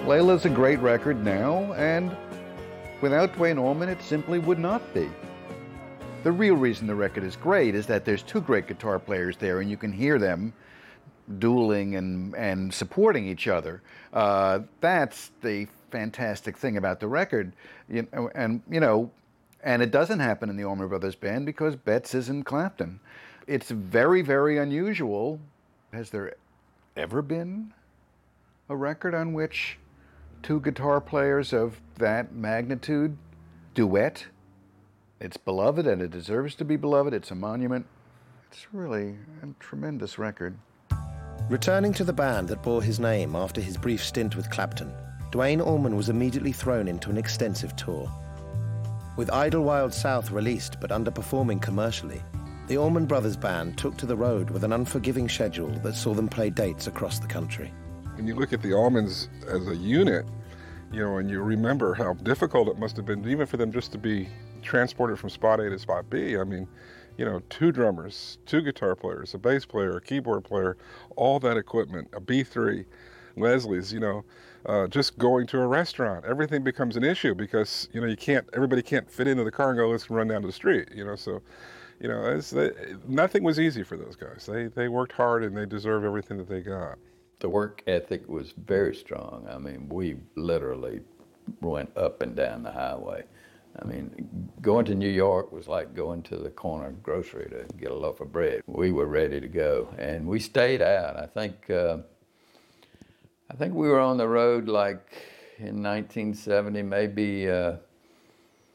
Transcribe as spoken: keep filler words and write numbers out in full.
Layla's a great record now, and without Duane Allman, it simply would not be. The real reason the record is great is that there's two great guitar players there, and you can hear them dueling and, and supporting each other. Uh, that's the fantastic thing about the record. You know, and, you know, and it doesn't happen in the Allman Brothers Band because Betts isn't Clapton. It's very, very unusual. Has there ever been a record on which two guitar players of that magnitude duet? It's beloved, and it deserves to be beloved. It's a monument. It's really a tremendous record. Returning to the band that bore his name after his brief stint with Clapton, Duane Allman was immediately thrown into an extensive tour. With Idlewild South released but underperforming commercially, the Allman Brothers Band took to the road with an unforgiving schedule that saw them play dates across the country. When you look at the Allmans as a unit, you know, and you remember how difficult it must have been even for them just to be transported from spot A to spot B. I mean, you know, two drummers, two guitar players, a bass player, a keyboard player, all that equipment, a B three, Leslie's, you know, uh, just going to a restaurant. Everything becomes an issue because, you know, you can't, everybody can't fit into the car and go, let's run down to the street, you know, so, you know, it's, they, nothing was easy for those guys. They, they worked hard and they deserved everything that they got. The work ethic was very strong. I mean, we literally went up and down the highway. I mean, going to New York was like going to the corner grocery to get a loaf of bread. We were ready to go, and we stayed out. I think, uh, I think we were on the road like in nineteen seventy, maybe uh,